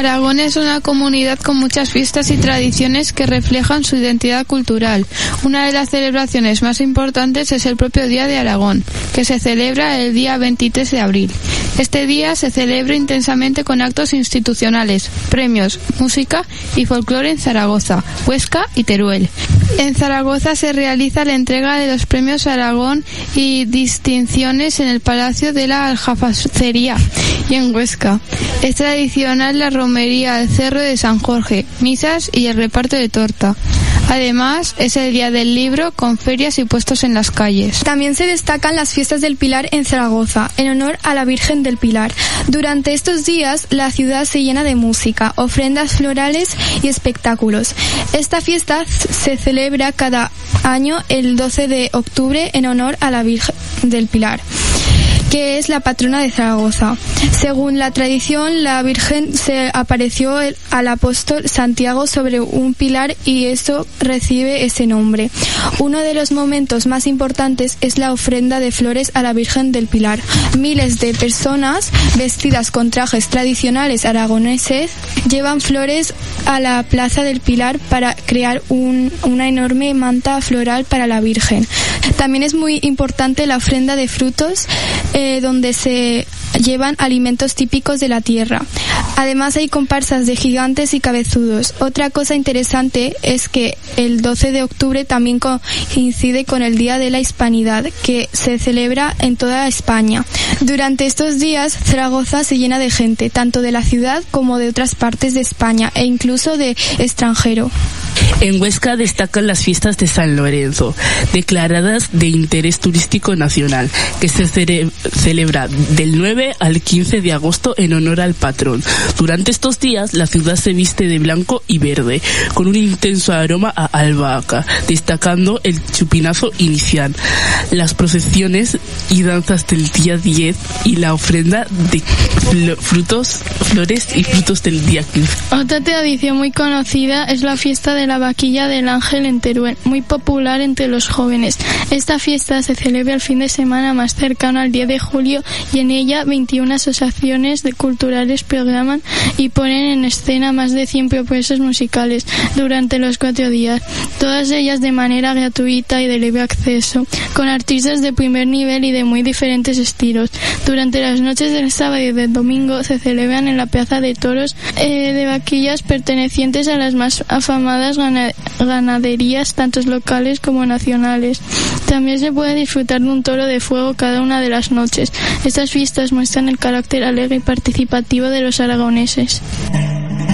Aragón es una comunidad con muchas fiestas y tradiciones que reflejan su identidad cultural. Una de las celebraciones más importantes es el propio Día de Aragón, que se celebra el día 23 de abril. Este día se celebra intensamente con actos institucionales, premios, música y folclore en Zaragoza, Huesca y Teruel. En Zaragoza se realiza la entrega de los premios Aragón y distinciones en el Palacio de la Aljafacería y en Huesca. Es tradicional la romería al Cerro de San Jorge, misas y el reparto de torta. Además, es el día del libro con ferias y puestos en las calles. También se destacan las fiestas del Pilar en Zaragoza, en honor a la Virgen del Pilar. Durante estos días, la ciudad se llena de música, ofrendas florales y espectáculos. Esta fiesta se celebra cada año el 12 de octubre en honor a la Virgen del Pilar, que es la patrona de Zaragoza. Según la tradición, la Virgen se apareció al apóstol Santiago sobre un pilar y eso recibe ese nombre. Uno de los momentos más importantes es la ofrenda de flores a la Virgen del Pilar. Miles de personas vestidas con trajes tradicionales aragoneses llevan flores a la plaza del Pilar para crear una enorme manta floral para la Virgen. También es muy importante la ofrenda de frutos, donde se llevan alimentos típicos de la tierra. Además hay comparsas de gigantes y cabezudos. Otra cosa interesante es que el 12 de octubre también coincide con el Día de la Hispanidad, que se celebra en toda España. Durante estos días, Zaragoza se llena de gente, tanto de la ciudad como de otras partes de España e incluso de extranjero. En Huesca destacan las fiestas de San Lorenzo, declaradas de interés turístico nacional, que se celebra del 9 al 15 de agosto en honor al patrón. Durante estos días, la ciudad se viste de blanco y verde, con un intenso aroma a albahaca, destacando el chupinazo inicial, las procesiones y danzas del día 10 y la ofrenda de flores y frutos del día 15. Otra tradición muy conocida es la fiesta de la vaquilla del Ángel en Teruel, muy popular entre los jóvenes. Esta fiesta se celebra el fin de semana más cercano al 10 de julio y en ella 21 asociaciones culturales programan y ponen en escena más de 100 propuestas musicales durante los 4 días, todas ellas de manera gratuita y de libre acceso, con artistas de primer nivel y de muy diferentes estilos. Durante las noches del sábado y del domingo se celebran en la Plaza de Toros de vaquillas pertenecientes a las más afamadas ganaderías, tanto locales como nacionales. También se puede disfrutar de un toro de fuego cada una de las noches. Estas fiestas muestran el carácter alegre y participativo de los aragoneses.